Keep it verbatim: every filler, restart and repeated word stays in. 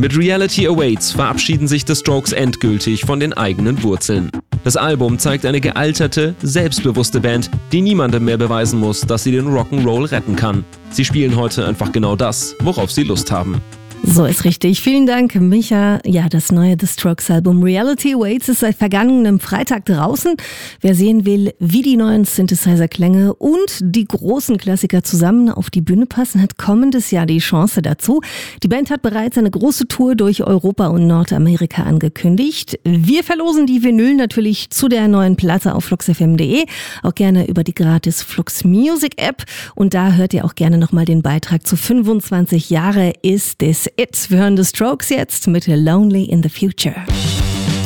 Mit Reality Awaits verabschieden sich The Strokes endgültig von den eigenen Wurzeln. Das Album zeigt eine gealterte, selbstbewusste Band, die niemandem mehr beweisen muss, dass sie den Rock'n'Roll retten kann. Sie spielen heute einfach genau das, worauf sie Lust haben. So ist richtig. Vielen Dank, Micha. Ja, das neue The Strokes Album Reality Awaits ist seit vergangenem Freitag draußen. Wer sehen will, wie die neuen Synthesizer-Klänge und die großen Klassiker zusammen auf die Bühne passen, hat kommendes Jahr die Chance dazu. Die Band hat bereits eine große Tour durch Europa und Nordamerika angekündigt. Wir verlosen die Vinyl natürlich zu der neuen Platte auf flux f m punkt d e, auch gerne über die gratis Flux Music App. Und da hört ihr auch gerne nochmal den Beitrag zu fünfundzwanzig Jahre ist es It's. Wir hören The Strokes jetzt mit Lonely in the Future.